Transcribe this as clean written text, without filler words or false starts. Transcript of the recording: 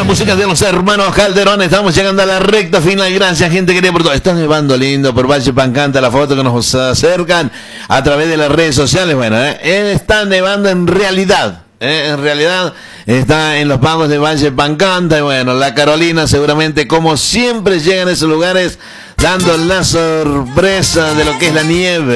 la música de los hermanos Calderón. Estamos llegando a la recta final. Gracias, gente querida, por todo. Está nevando lindo por Valle Pancanta. La foto que nos acercan a través de las redes sociales. Bueno, está nevando en realidad. En realidad está en los pagos de Valle Pancanta. Y bueno, la Carolina seguramente, como siempre, llega en esos lugares dando la sorpresa de lo que es la nieve.